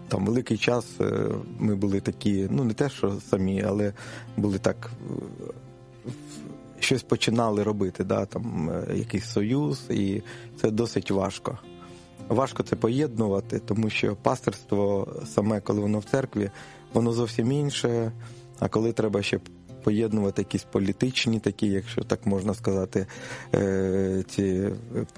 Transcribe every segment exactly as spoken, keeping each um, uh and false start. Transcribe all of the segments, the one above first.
там великий час ми були такі, ну не те, що самі, але були так, щось починали робити, да, там якийсь союз, і це досить важко. Важко це поєднувати, тому що пастирство саме, коли воно в церкві, воно зовсім інше, а коли треба ще поєднувати якісь політичні такі, якщо так можна сказати, ці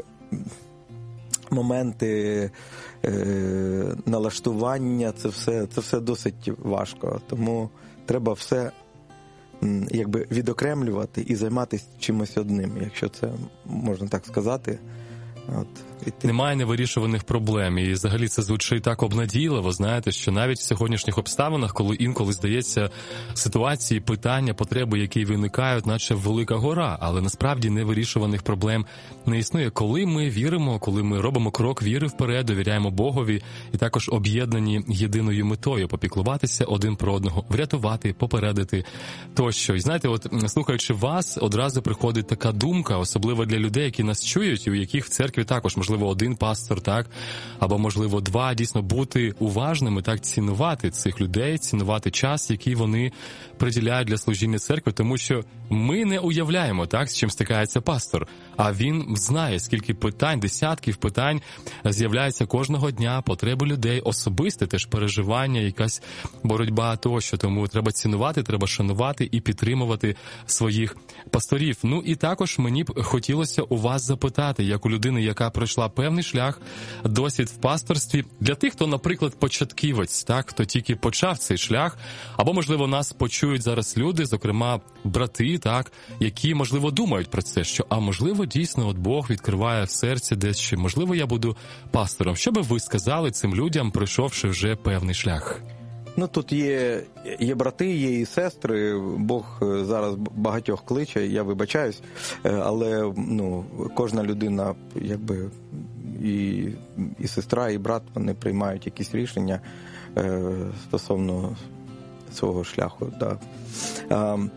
моменти налаштування, це все, це все досить важко. Тому треба все якби відокремлювати і займатися чимось одним, якщо це можна так сказати. От, Немає невирішуваних проблем. І взагалі це звучить так обнадійливо, знаєте, що навіть в сьогоднішніх обставинах, коли інколи здається ситуації, питання, потреби, які виникають, наче велика гора, але насправді невирішуваних проблем не існує. Коли ми віримо, коли ми робимо крок віри вперед, довіряємо Богові і також об'єднані єдиною метою попіклуватися один про одного, врятувати, попередити тощо. І знаєте, от слухаючи вас, одразу приходить така думка, особливо для людей, які нас чують, у яких в церкві також, можливо, один пастор, так, або, можливо, два, дійсно бути уважними, так, цінувати цих людей, цінувати час, який вони приділяють для служіння церкви, тому що ми не уявляємо, так, з чим стикається пастор, а він знає, скільки питань, десятків питань з'являється кожного дня, потреби людей, особисте теж переживання, якась боротьба тощо, тому треба цінувати, треба шанувати і підтримувати своїх пасторів. Ну і також мені б хотілося у вас запитати, як у людини, яка пройшла певний шлях, досвід в пасторстві, для тих, хто, наприклад, початківець, так, хто тільки почав цей шлях, або, можливо, нас почують зараз люди, зокрема, брати, так, які, можливо, думають про це, що, а можливо, дійсно, от Бог відкриває в серці десь, що, можливо, я буду пастором. Що би ви сказали цим людям, пройшовши вже певний шлях? Ну, тут є, є брати, є і сестри, Бог зараз багатьох кличе, я вибачаюсь, але, ну, кожна людина, якби, і, і сестра, і брат, вони приймають якісь рішення е, стосовно свого шляху, да. Е,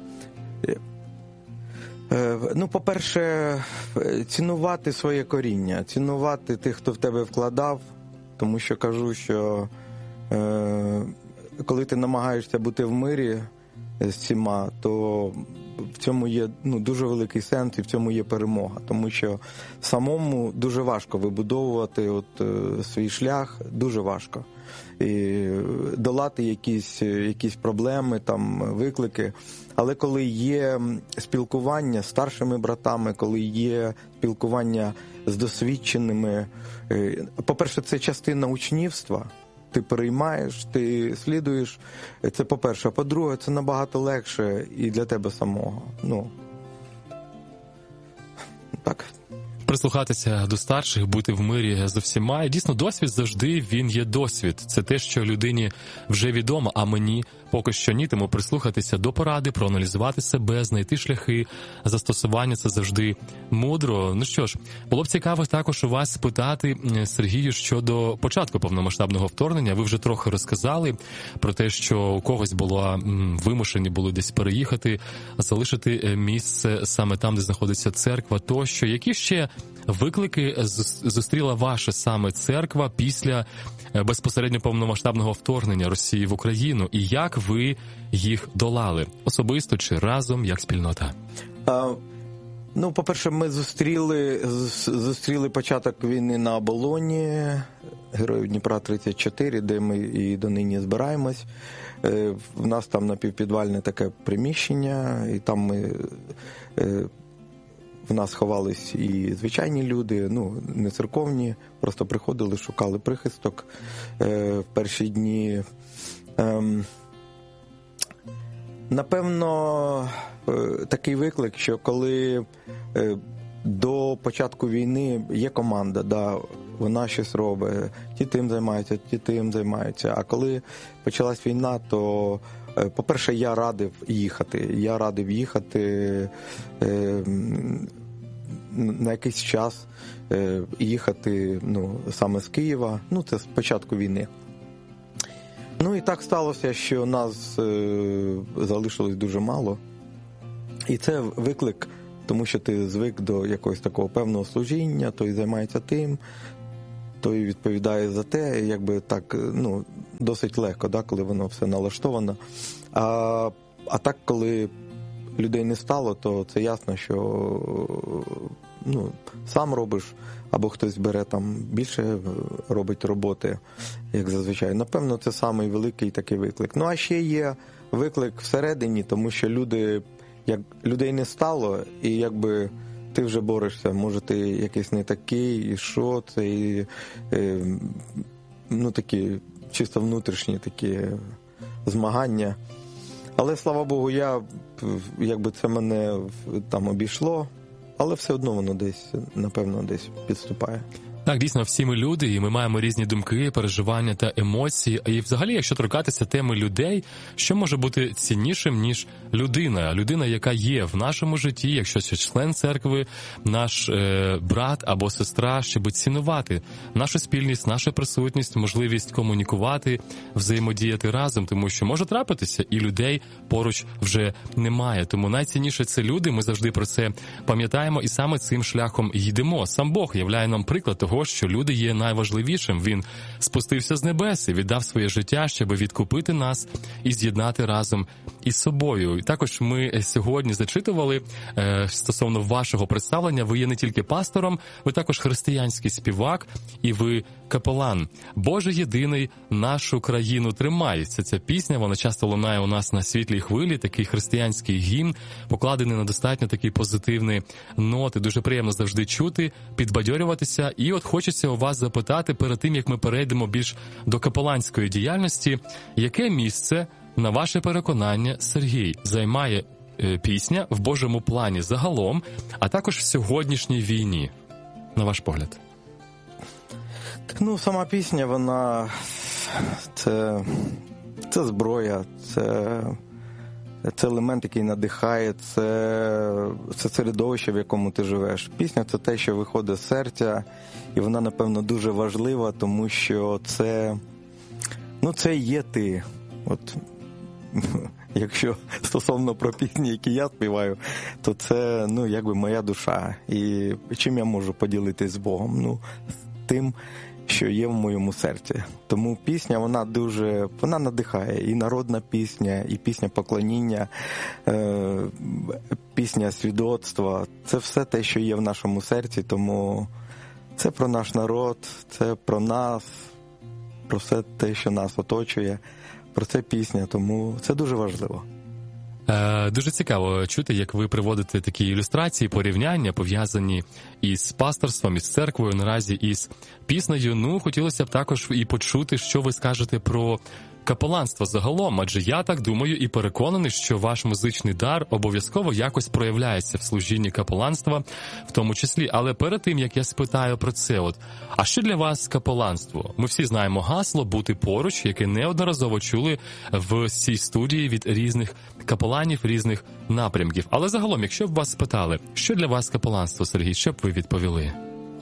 е, ну, по-перше, цінувати своє коріння, цінувати тих, хто в тебе вкладав, тому що кажу, що е, коли ти намагаєшся бути в мирі з всіма, то в цьому є, ну, дуже великий сенс і в цьому є перемога. Тому що самому дуже важко вибудовувати от, е, свій шлях, дуже важко. І долати якісь, якісь проблеми, там, виклики. Але коли є спілкування з старшими братами, коли є спілкування з досвідченими, е, по-перше, це частина учнівства. Ти переймаєш, ти слідуєш. Це по-перше. А по-друге, це набагато легше і для тебе самого. Ну, так. Прислухатися до старших, бути в мирі з усіма. І дійсно, досвід завжди, він є досвід. Це те, що людині вже відомо, а мені поки що ні. Тому прислухатися до поради, проаналізувати себе, знайти шляхи застосування – це завжди мудро. Ну що ж, було б цікаво також у вас спитати, Сергію, щодо початку повномасштабного вторгнення. Ви вже трохи розказали про те, що у когось було вимушені були десь переїхати, залишити місце саме там, де знаходиться церква тощо. Які ще виклики зустріла ваша саме церква після безпосередньо повномасштабного вторгнення Росії в Україну? І як ви їх долали? Особисто чи разом, як спільнота? А, ну, по-перше, ми зустріли, зустріли початок війни на оболоні, Героїв Дніпра тридцять чотири, де ми і донині збираємось. В нас там напівпідвальне таке приміщення, і там ми... В нас ховались і звичайні люди, ну, не церковні, просто приходили, шукали прихисток е, в перші дні. Е, напевно, е, такий виклик, що коли е, до початку війни є команда, да, вона щось робить, ті тим займаються, ті тим займаються, а коли почалась війна, то е, по-перше, я радив їхати, я радив їхати е, на якийсь час е, їхати, ну, саме з Києва, ну, це з початку війни. Ну, і так сталося, що нас е, залишилось дуже мало. І це виклик, тому що ти звик до якогось такого певного служіння, той займається тим, той відповідає за те, якби так, ну, досить легко, да, коли воно все налаштовано. А, а так, коли людей не стало, то це ясно, що ну, сам робиш, або хтось бере там більше, робить роботи, як зазвичай. Напевно, це самий великий такий виклик. Ну, а ще є виклик всередині, тому що люди, як людей не стало, і якби ти вже борешся, може ти якийсь не такий, і що це, і, і ну, такі чисто внутрішні такі змагання. Але, слава Богу, я, якби це мене там обійшло, але все одно воно десь, напевно, десь підступає. Так, дійсно, всі ми люди, і ми маємо різні думки, переживання та емоції. І взагалі, якщо торкатися теми людей, що може бути ціннішим, ніж людина? Людина, яка є в нашому житті, якщо це член церкви, наш е, брат або сестра, щоб цінувати нашу спільність, нашу присутність, можливість комунікувати, взаємодіяти разом, тому що може трапитися, і людей поруч вже немає. Тому найцінніше це люди, ми завжди про це пам'ятаємо, і саме цим шляхом йдемо. Сам Бог являє нам приклад того, що люди є найважливішим. Він спустився з небес і віддав своє життя, щоб відкупити нас і з'єднати разом із собою. І також ми сьогодні зачитували е, стосовно вашого представлення. Ви є не тільки пастором, ви також християнський співак і ви капелан. Боже єдиний нашу країну тримається. Ця пісня, вона часто лунає у нас на світлій хвилі, такий християнський гімн, покладений на достатньо такі позитивні ноти. Дуже приємно завжди чути, підбадьорюватися. І от хочеться у вас запитати, перед тим, як ми перейдемо більш до капеланської діяльності, яке місце, на ваше переконання, Сергій, займає е, пісня в Божому плані загалом, а також в сьогоднішній війні, на ваш погляд? Ну, сама пісня, вона, це, це зброя, це, це елемент, який надихає, це, це середовище, в якому ти живеш. Пісня – це те, що виходить з серця, і вона, напевно, дуже важлива, тому що це, ну, це є ти. От, якщо стосовно про пісні, які я співаю, то це, ну, якби моя душа. І чим я можу поділитись з Богом? Ну, тим, що є в моєму серці. Тому пісня, вона дуже, вона надихає. І народна пісня, і пісня поклоніння, е, пісня свідоцтва. Це все те, що є в нашому серці, тому це про наш народ, це про нас, про все те, що нас оточує. Про це пісня, тому це дуже важливо. Дуже цікаво чути, як ви приводите такі ілюстрації, порівняння, пов'язані із пасторством, із церквою, наразі із піснею. Ну, хотілося б також і почути, що ви скажете про капеланство загалом, адже я так думаю і переконаний, що ваш музичний дар обов'язково якось проявляється в служінні капеланства, в тому числі. Але перед тим, як я спитаю про це, от, а що для вас капеланство? Ми всі знаємо гасло «Бути поруч», яке неодноразово чули в цій студії від різних капеланів, різних напрямків. Але загалом, якщо б вас спитали, що для вас капеланство, Сергій, що б ви відповіли?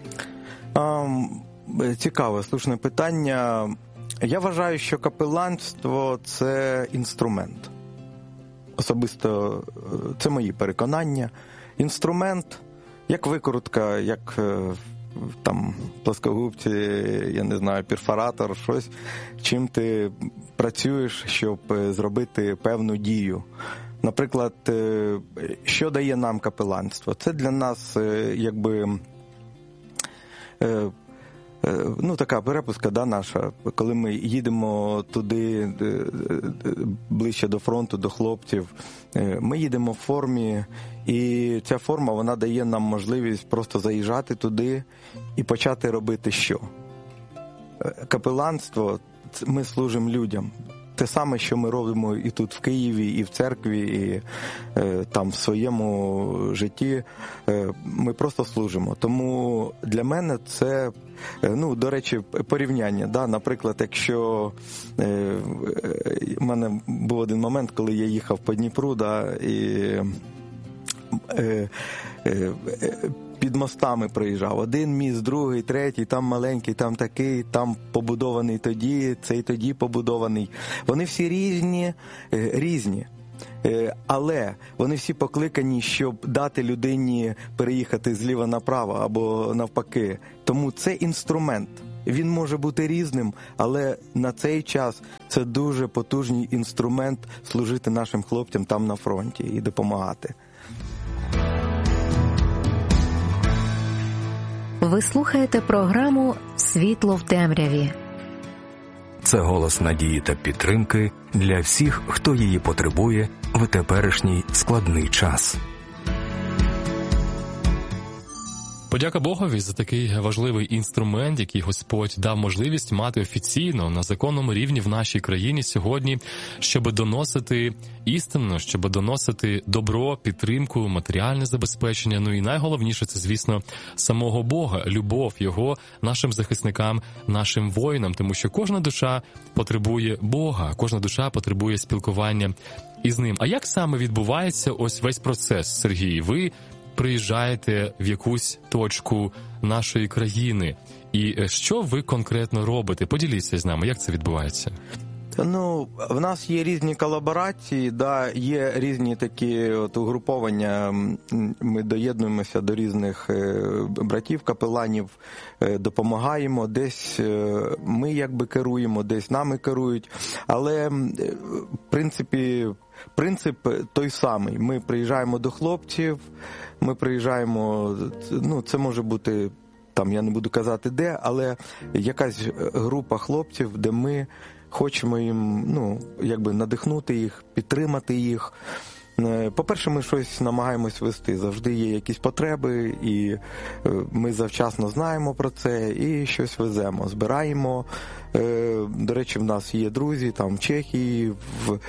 Um, цікаве, слушне питання. Я вважаю, що капеланство – це інструмент. Особисто це мої переконання. Інструмент, як викрутка, як там плоскогубці, я не знаю, перфоратор, щось, чим ти працюєш, щоб зробити певну дію. Наприклад, що дає нам капеланство? Це для нас якби ну, така перепустка, да, наша, коли ми їдемо туди, ближче до фронту, до хлопців, ми їдемо в формі, і ця форма, вона дає нам можливість просто заїжджати туди і почати робити що? Капеланство, ми служимо людям. Те саме, що ми робимо і тут в Києві, і в церкві, і е, там в своєму житті, е, ми просто служимо. Тому для мене це, е, ну, до речі, порівняння. Да? Наприклад, якщо е, в мене був один момент, коли я їхав по Дніпру, да, і е, е, е, під мостами проїжджав. Один міст, другий, третій, там маленький, там такий, там побудований тоді, цей тоді побудований. Вони всі різні, різні. Але вони всі покликані, щоб дати людині переїхати зліва направо або навпаки. Тому це інструмент. він може бути різним, але на цей час це дуже потужний інструмент служити нашим хлопцям там на фронті і допомагати. Ви слухаєте програму «Світло в темряві». Це голос надії та підтримки для всіх, хто її потребує в теперішній складний час. Подяка Богові за такий важливий інструмент, який Господь дав можливість мати офіційно на законному рівні в нашій країні сьогодні, щоб доносити істину, щоб доносити добро, підтримку, матеріальне забезпечення. Ну і найголовніше – це, звісно, самого Бога, любов Його нашим захисникам, нашим воїнам, тому що кожна душа потребує Бога, кожна душа потребує спілкування із Ним. А як саме відбувається ось весь процес, Сергій? Ви приїжджаєте в якусь точку нашої країни. І що ви конкретно робите? Поділіться з нами, як це відбувається? Ну, в нас є різні колаборації, да, є різні такі от угруповання, ми доєднуємося до різних братів, капеланів, допомагаємо, десь ми якби керуємо, десь нами керують, але, в принципі, принцип той самий. Ми приїжджаємо до хлопців, ми приїжджаємо, ну, це може бути, там, я не буду казати де, але якась група хлопців, де ми хочемо їм, ну, якби надихнути їх, підтримати їх. По-перше, ми щось намагаємось вести. Завжди є якісь потреби, і ми завчасно знаємо про це, і щось веземо, збираємо. До речі, в нас є друзі там в Чехії, в,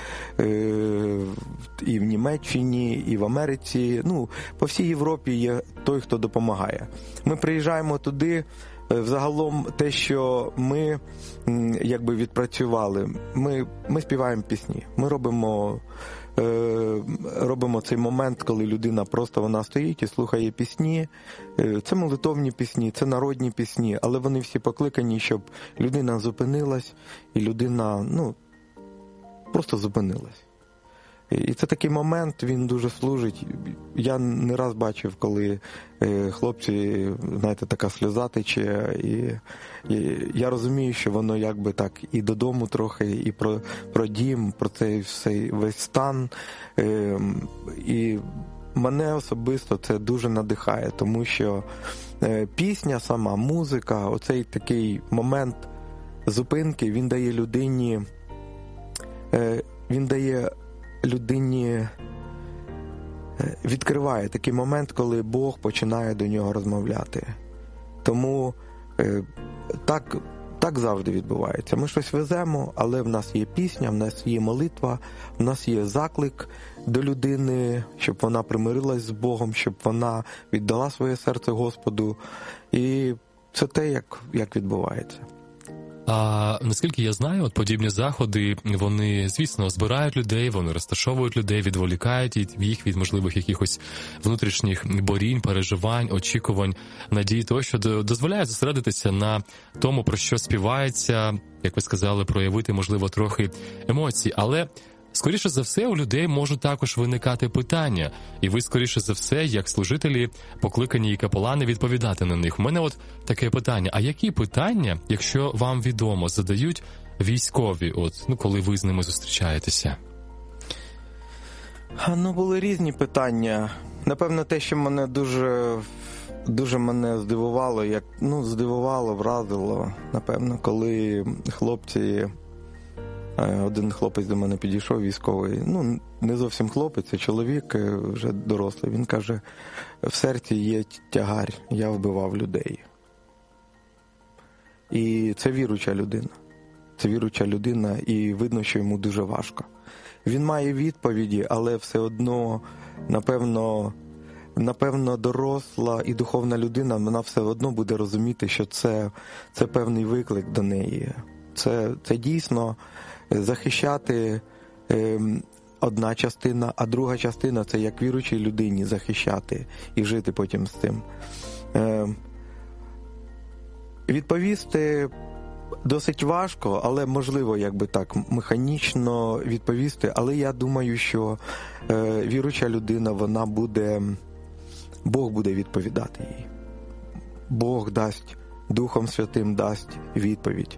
і в Німеччині, і в Америці. Ну, по всій Європі є той, хто допомагає. Ми приїжджаємо туди. Взагалом те, що ми якби відпрацювали, ми, ми співаємо пісні, ми робимо, е, робимо цей момент, коли людина просто вона стоїть і слухає пісні. Це молитовні пісні, це народні пісні, але вони всі покликані, щоб людина зупинилась і людина, ну, просто зупинилась. І це такий момент, він дуже служить. Я не раз бачив, коли хлопці, знаєте, така сльоза тече, і, і я розумію, що воно якби так і додому трохи, і про, про дім, про цей всей, весь стан. І мене особисто це дуже надихає, тому що пісня сама, музика, оцей такий момент зупинки, він дає людині, він дає людині, відкриває такий момент, коли Бог починає до нього розмовляти. Тому так, так завжди відбувається. Ми щось веземо, але в нас є пісня, в нас є молитва, в нас є заклик до людини, щоб вона примирилась з Богом, щоб вона віддала своє серце Господу. І це те, як, як відбувається. А наскільки я знаю, от подібні заходи, вони, звісно, збирають людей, вони розташовують людей, відволікають їх від можливих якихось внутрішніх борінь, переживань, очікувань, надій, того, що дозволяє зосередитися на тому, про що співається, як ви сказали, проявити, можливо, трохи емоцій. Але скоріше за все, у людей можуть також виникати питання, і ви, скоріше за все, як служителі, покликані і капелани, відповідати на них. У мене от таке питання. А які питання, якщо вам відомо, задають військові, от, ну, коли ви з ними зустрічаєтеся? Ну, були різні питання. Напевно, те, що мене дуже, дуже мене здивувало, як, ну, здивувало, вразило, напевно, коли хлопці... Один хлопець до мене підійшов, військовий, ну, не зовсім хлопець, а чоловік, вже дорослий. Він каже, в серці є тягар, я вбивав людей. І це віруюча людина. Це віруюча людина, і видно, що йому дуже важко. Він має відповіді, але все одно, напевно, напевно, доросла і духовна людина, вона все одно буде розуміти, що це, це певний виклик до неї. Це, це дійсно захищати е, одна частина, а друга частина – це як віруючій людині захищати і жити потім з цим. Е, відповісти досить важко, але можливо, якби так, механічно відповісти. Але я думаю, що е, віруюча людина, вона буде, Бог буде відповідати їй. Бог дасть Духом Святим дасть відповідь.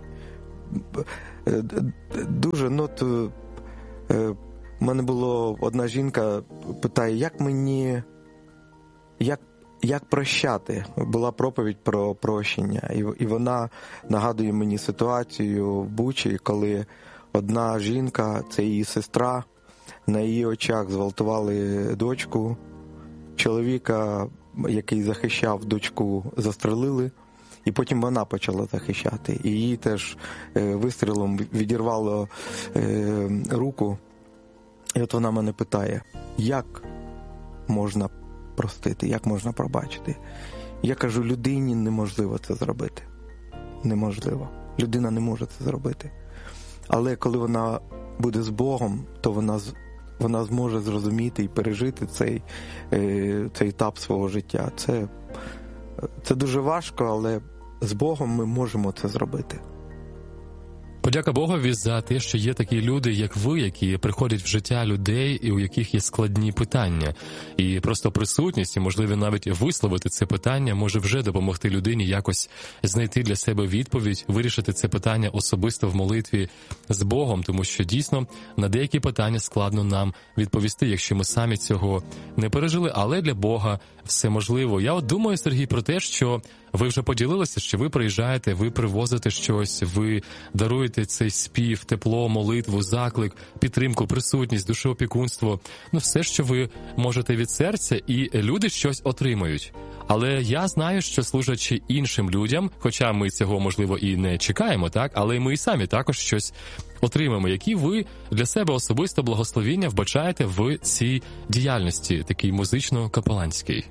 Дуже, ну, то, е, в мене було одна жінка, питає, як мені, як, як прощати? Була проповідь про прощення, і, і вона нагадує мені ситуацію в Бучі, коли одна жінка, це її сестра, на її очах зґвалтували дочку, чоловіка, який захищав дочку, застрелили, і потім вона почала захищати. І її теж е, вистрілом відірвало е, руку. І от вона мене питає, як можна простити, як можна пробачити? Я кажу, людині неможливо це зробити. Неможливо. Людина не може це зробити. Але коли вона буде з Богом, то вона, вона зможе зрозуміти і пережити цей, е, цей етап свого життя. Це, це дуже важко, але з Богом ми можемо це зробити. Подяка Богові за те, що є такі люди, як ви, які приходять в життя людей, і у яких є складні питання. І просто присутність, і, можливо, навіть висловити це питання може вже допомогти людині якось знайти для себе відповідь, вирішити це питання особисто в молитві з Богом, тому що дійсно на деякі питання складно нам відповісти, якщо ми самі цього не пережили, але для Бога все можливо. Я от думаю, Сергій, про те, що ви вже поділилися, що ви приїжджаєте, ви привозите щось, ви даруєте цей спів, тепло, молитву, заклик, підтримку, присутність, душеопікунство. Ну, все, що ви можете від серця, і люди щось отримають. Але я знаю, що служачи іншим людям, хоча ми цього, можливо, і не чекаємо, так, але ми і самі також щось отримаємо. Які ви для себе особисто благословіння вбачаєте в цій діяльності, такій музично-капеланській?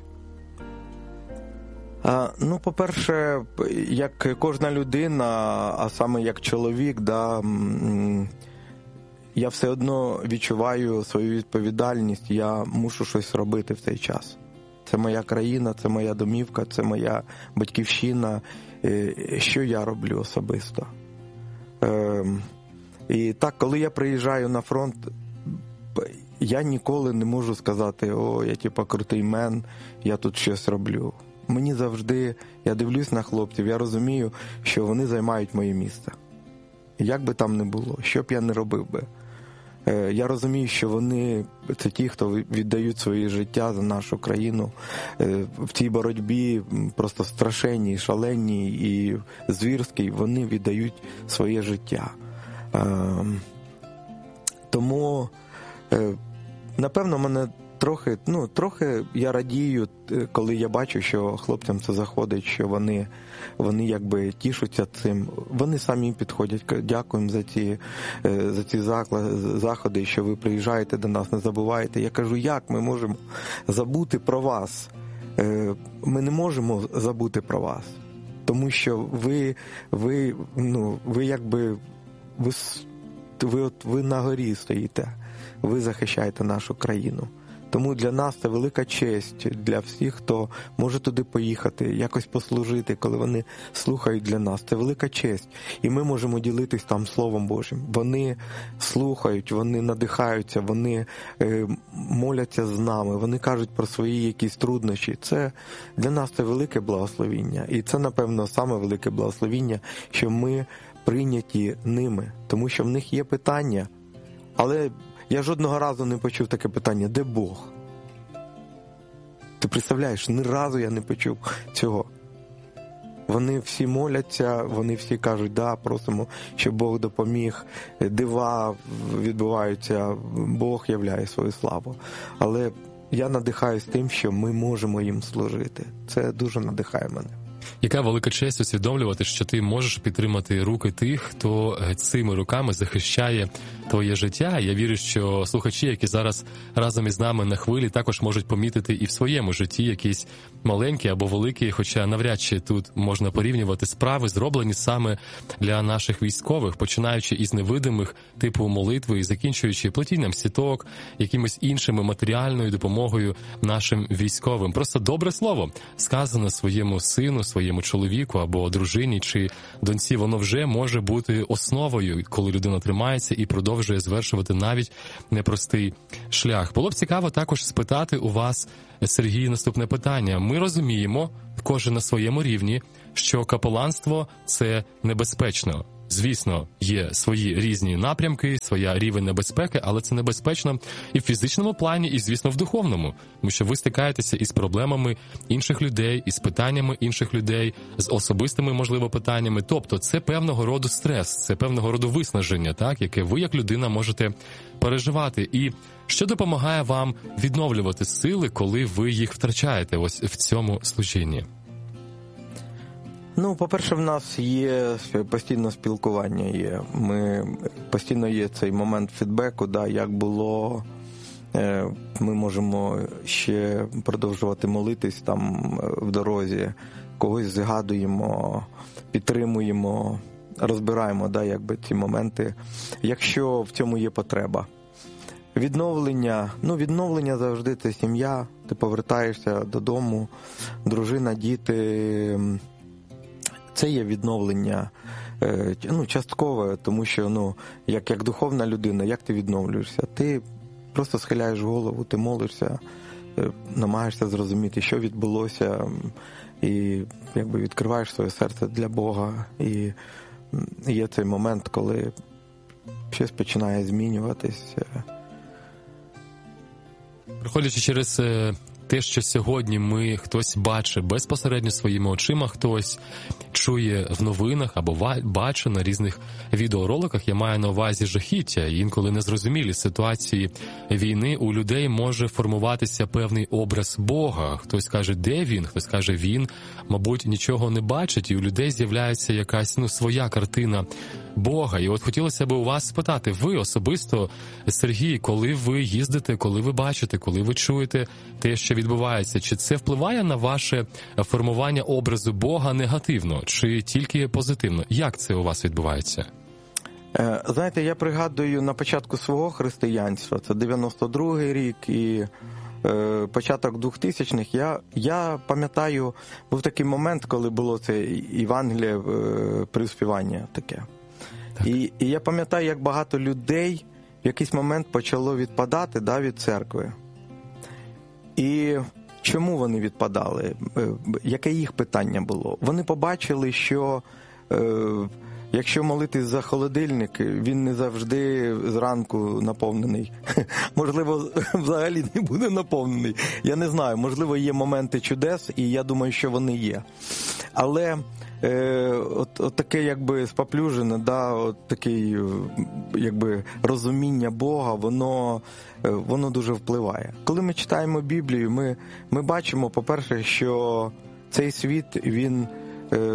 А, ну, по-перше, як кожна людина, а саме як чоловік, да, я все одно відчуваю свою відповідальність, я мушу щось робити в цей час. Це моя країна, це моя домівка, це моя батьківщина. Що я роблю особисто? І так, коли я приїжджаю на фронт, я ніколи не можу сказати, о, я типа крутий мен, я тут щось роблю. Мені завжди, я дивлюсь на хлопців, я розумію, що вони займають моє місце. Як би там не було, що б я не робив би. Я розумію, що вони, це ті, хто віддають своє життя за нашу країну. В цій боротьбі просто страшенній, шаленій і звірській, вони віддають своє життя. Тому, напевно, мене трохи, ну, трохи я радію, коли я бачу, що хлопцям це заходить, що вони, вони якби тішуться цим. Вони самі підходять, дякуємо за ці, за ці заходи, що ви приїжджаєте до нас, не забуваєте. Я кажу, як ми можемо забути про вас? Ми не можемо забути про вас, тому що ви, ви, ну, ви якби, ви, ви, от, ви на горі стоїте, ви захищаєте нашу країну. Тому для нас це велика честь, для всіх, хто може туди поїхати, якось послужити, коли вони слухають для нас. Це велика честь. І ми можемо ділитись там Словом Божим. Вони слухають, вони надихаються, вони е, моляться з нами, вони кажуть про свої якісь труднощі. Це для нас це велике благословіння. І це, напевно, саме велике благословіння, що ми прийняті ними. Тому що в них є питання, але я жодного разу не почув таке питання, де Бог? Ти представляєш, ні разу я не почув цього. Вони всі моляться, вони всі кажуть, да, просимо, щоб Бог допоміг, дива відбуваються, Бог являє свою славу. Але я надихаюсь тим, що ми можемо їм служити. Це дуже надихає мене. Яка велика честь усвідомлювати, що ти можеш підтримати руки тих, хто цими руками захищає твоє життя. Я вірю, що слухачі, які зараз разом із нами на хвилі, також можуть помітити і в своєму житті якісь маленькі або великі, хоча навряд чи тут можна порівнювати справи, зроблені саме для наших військових, починаючи із невидимих, типу молитви, і закінчуючи плетінням сіток, якимось іншими матеріальною допомогою нашим військовим. Просто добре слово, сказане своєму сину, своєму чоловіку або дружині чи доньці, воно вже може бути основою, коли людина тримається і продовжує звершувати навіть непростий шлях. Було б цікаво також спитати у вас, Сергій, наступне питання. Ми розуміємо, кожен на своєму рівні, що капеланство – це небезпечно. Звісно, є свої різні напрямки, своя рівень небезпеки, але це небезпечно і в фізичному плані, і, звісно, в духовному. Тому що ви стикаєтеся із проблемами інших людей, із питаннями інших людей, з особистими, можливо, питаннями. Тобто це певного роду стрес, це певного роду виснаження, так, яке ви, як людина, можете переживати. І що допомагає вам відновлювати сили, коли ви їх втрачаєте ось в цьому служінні? Ну, по-перше, в нас є постійно спілкування є. Ми постійно є цей момент фідбеку, да, як було. Ми можемо ще продовжувати молитись там в дорозі, когось згадуємо, підтримуємо, розбираємо, да, якби ці моменти, якщо в цьому є потреба. Відновлення, ну, відновлення завжди це сім'я, ти повертаєшся додому, дружина, діти. Це є відновлення, ну, часткове, тому що, ну, як, як духовна людина, як ти відновлюєшся? Ти просто схиляєш голову, ти молишся, намагаєшся зрозуміти, що відбулося, і якби відкриваєш своє серце для Бога. І є цей момент, коли щось починає змінюватись. Проходячи через те, що сьогодні ми хтось бачить безпосередньо своїми очима, хтось чує в новинах або бачить на різних відеороликах, я маю на увазі жахіття, і інколи незрозумілі ситуації війни, у людей може формуватися певний образ Бога. Хтось каже, де він, хтось каже, він, мабуть, нічого не бачить, і у людей з'являється якась, ну, своя картина Бога. І от хотілося б у вас спитати, ви особисто, Сергій, коли ви їздите, коли ви бачите, коли ви чуєте те, що відбувається, чи це впливає на ваше формування образу Бога негативно, чи тільки позитивно? Як це у вас відбувається? Знаєте, я пригадую на початку свого християнства, це дев'яносто другий рік і е, початок двохтисячних, я, я пам'ятаю, був такий момент, коли було це Євангеліє е, приспівання таке. І, і я пам'ятаю, як багато людей в якийсь момент почало відпадати, да, від церкви. І чому вони відпадали? Яке їх питання було? Вони побачили, що е, якщо молитись за холодильник, він не завжди зранку наповнений. Можливо, взагалі не буде наповнений. Я не знаю, можливо, є моменти чудес, і я думаю, що вони є. Але е, от, от таке якби споплюжене, да, от такий якби розуміння Бога, воно, воно дуже впливає. Коли ми читаємо Біблію, ми, ми бачимо, по-перше, що цей світ, він, е,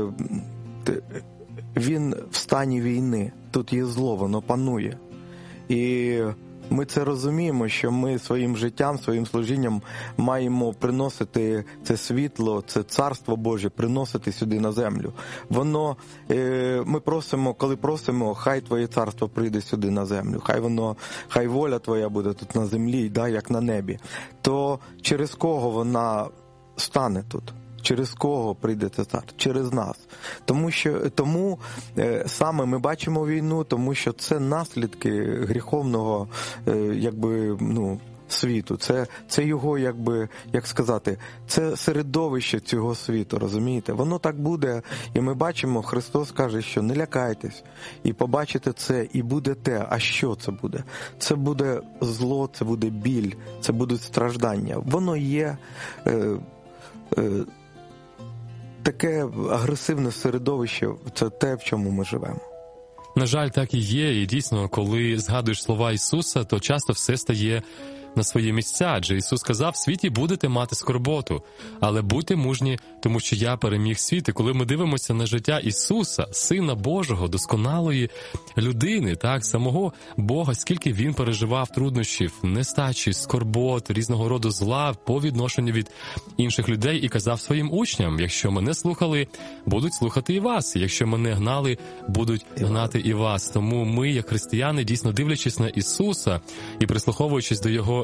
він в стані війни. Тут є зло, воно панує. І ми це розуміємо, що ми своїм життям, своїм служінням маємо приносити це світло, це царство Боже, приносити сюди на землю. Воно, ми просимо, коли просимо, хай Твоє царство прийде сюди на землю, хай воно, хай воля Твоя буде тут на землі, да, як на небі. То через кого вона стане тут? Через кого прийде це цар? Через нас. Тому що тому е, саме ми бачимо війну, тому що це наслідки гріховного е, якби, ну, світу. Це, це його, якби, як сказати, це середовище цього світу, розумієте? Воно так буде, і ми бачимо, Христос каже, що не лякайтесь, і побачите це, і буде те. А що це буде? Це буде зло, це буде біль, це будуть страждання. Воно є... Е, е, Таке агресивне середовище – це те, в чому ми живемо. На жаль, так і є. І дійсно, коли згадуєш слова Ісуса, то часто все стає на свої місця. Адже Ісус сказав, в світі будете мати скорботу, але будьте мужні, тому що я переміг світ. І коли ми дивимося на життя Ісуса, Сина Божого, досконалої людини, так, самого Бога, скільки Він переживав труднощів, нестачі, скорбот, різного роду зла по відношенню від інших людей, і казав своїм учням, якщо мене слухали, будуть слухати і вас. Якщо мене гнали, будуть гнати і вас. Тому ми, як християни, дійсно дивлячись на Ісуса і прислуховуючись до Його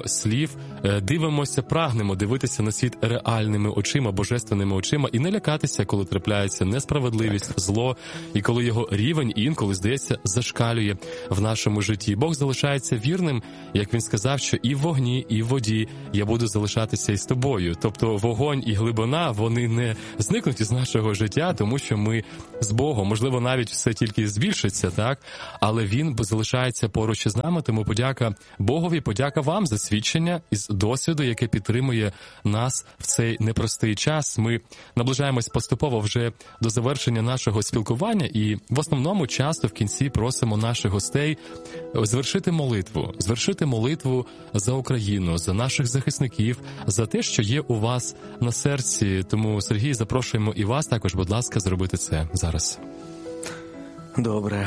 його слів, дивимося, прагнемо дивитися на світ реальними очима, божественними очима і не лякатися, коли трапляється несправедливість, зло, і коли його рівень інколи, здається, зашкалює в нашому житті. Бог залишається вірним, як він сказав, що і в вогні, і в воді я буду залишатися із тобою. Тобто вогонь і глибина, вони не зникнуть із нашого життя, тому що ми з Богом. Можливо, навіть все тільки збільшиться, так? Але він залишається поруч із нами, тому подяка Богові, подяка вам за свідчення із досвіду, яке підтримує нас в цей непростий час. Ми наближаємось поступово вже до завершення нашого спілкування і в основному часто в кінці просимо наших гостей звершити молитву, звершити молитву за Україну, за наших захисників, за те, що є у вас на серці. Тому, Сергій, запрошуємо і вас також, будь ласка, зробити це зараз. Добре.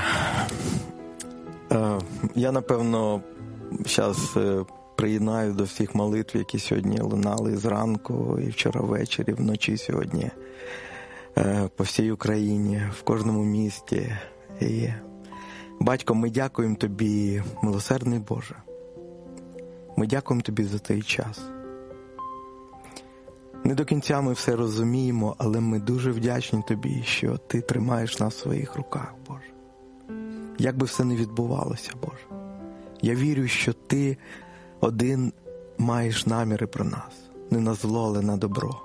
Я, напевно, зараз приєднаю до всіх молитв, які сьогодні лунали зранку, і вчора ввечері, вночі сьогодні, по всій Україні, в кожному місті. І, Батько, ми дякуємо Тобі, милосердний Боже. Ми дякуємо Тобі за цей час. Не до кінця ми все розуміємо, але ми дуже вдячні Тобі, що Ти тримаєш нас в своїх руках, Боже. Як би все не відбувалося, Боже. Я вірю, що Ти один маєш наміри про нас. Не на зло, але на добро.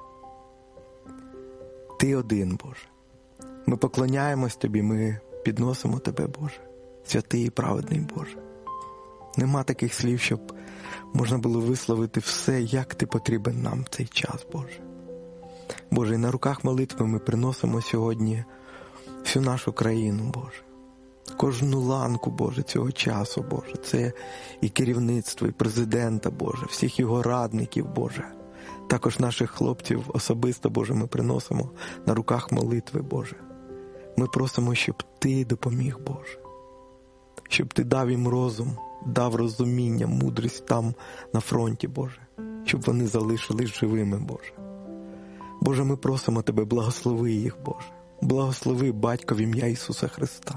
Ти один, Боже. Ми поклоняємось Тобі, ми підносимо Тебе, Боже. Святий і праведний Боже. Нема таких слів, щоб можна було висловити все, як Ти потрібен нам в цей час, Боже. Боже, і на руках молитви ми приносимо сьогодні всю нашу країну, Боже. Кожну ланку, Боже, цього часу, Боже. Це і керівництво, і президента, Боже, всіх його радників, Боже. Також наших хлопців особисто, Боже, ми приносимо на руках молитви, Боже. Ми просимо, щоб Ти допоміг, Боже. Щоб Ти дав їм розум, дав розуміння, мудрість там на фронті, Боже. Щоб вони залишились живими, Боже. Боже, ми просимо Тебе, благослови їх, Боже. Благослови, Батько, в ім'я Ісуса Христа.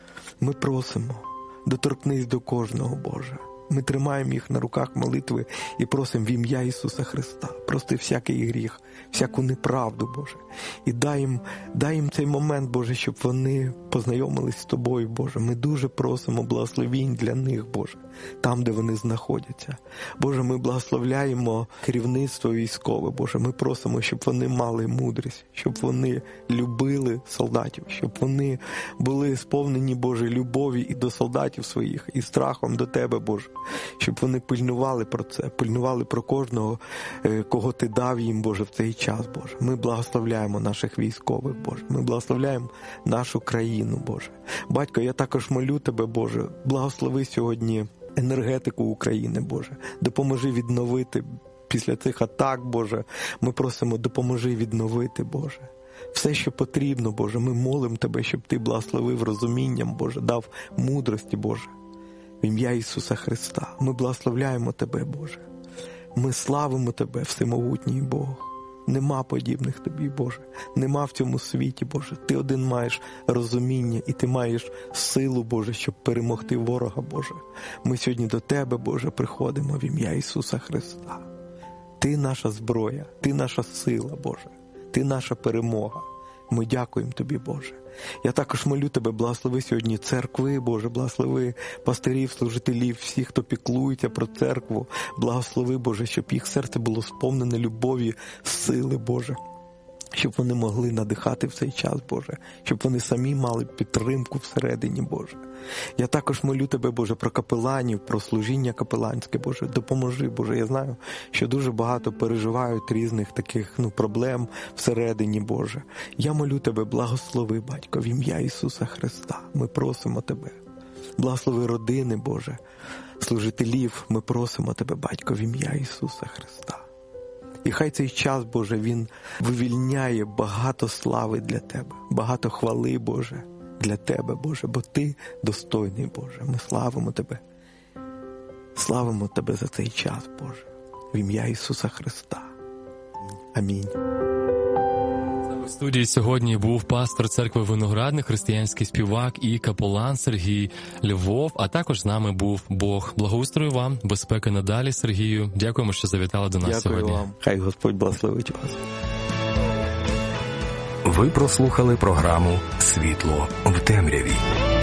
Ми просимо, доторкнись до кожного, Боже. Ми тримаємо їх на руках молитви і просимо в ім'я Ісуса Христа. Прости всякий гріх, всяку неправду, Боже. І дай їм, дай їм цей момент, Боже, щоб вони познайомились з Тобою, Боже. Ми дуже просимо благословінь для них, Боже, там, де вони знаходяться. Боже, ми благословляємо керівництво військове, Боже. Ми просимо, щоб вони мали мудрість, щоб вони любили солдатів, щоб вони були сповнені, Боже, любові і до солдатів своїх, і страхом до Тебе, Боже. Щоб вони пильнували про це, пильнували про кожного, кого Ти дав їм, Боже, в цей час, Боже. Ми благословляємо наших військових, Боже. Ми благословляємо нашу країну, Боже. Батько, я також молю Тебе, Боже, благослови сьогодні енергетику України, Боже. Допоможи відновити після цих атак, Боже. Ми просимо, допоможи відновити, Боже. Все, що потрібно, Боже, ми молимо Тебе, щоб Ти благословив розумінням, Боже, дав мудрості, Боже. В ім'я Ісуса Христа. Ми благословляємо Тебе, Боже. Ми славимо Тебе, всемогутній Бог. Нема подібних Тобі, Боже. Нема в цьому світі, Боже. Ти один маєш розуміння і Ти маєш силу, Боже, щоб перемогти ворога, Боже. Ми сьогодні до Тебе, Боже, приходимо в ім'я Ісуса Христа. Ти наша зброя, Ти наша сила, Боже. Ти наша перемога. Ми дякуємо Тобі, Боже. Я також молю Тебе, благослови сьогодні церкви, Боже, благослови пастирів, служителів, всіх, хто піклується про церкву. Благослови, Боже, щоб їх серце було сповнене любові, сили, Боже. Щоб вони могли надихати в цей час, Боже. Щоб вони самі мали підтримку всередині, Боже. Я також молю Тебе, Боже, про капеланів, про служіння капеланське, Боже. Допоможи, Боже. Я знаю, що дуже багато переживають різних таких, ну, проблем всередині, Боже. Я молю Тебе, благослови, Батько, в ім'я Ісуса Христа. Ми просимо Тебе. Благослови родини, Боже. Служителів, ми просимо Тебе, Батько, в ім'я Ісуса Христа. І хай цей час, Боже, він вивільняє багато слави для Тебе, багато хвали, Боже, для Тебе, Боже, бо Ти достойний, Боже. Ми славимо Тебе. Славимо Тебе за цей час, Боже, в ім'я Ісуса Христа. Амінь. У студії сьогодні був пастор церкви Виноградник, християнський співак і капелан Сергій Львов, а також з нами був Бог. Благоустрою вам, безпеки надалі, Сергію. Дякуємо, що завітали до нас Дякую сьогодні. вам. Хай Господь благословить вас. Ви прослухали програму «Світло в темряві».